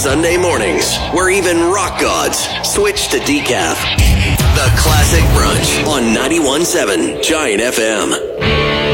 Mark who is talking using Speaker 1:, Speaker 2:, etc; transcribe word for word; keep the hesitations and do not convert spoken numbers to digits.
Speaker 1: Sunday mornings, where even rock gods switch to decaf. The Classic Brunch on ninety-one point seven Giant F M.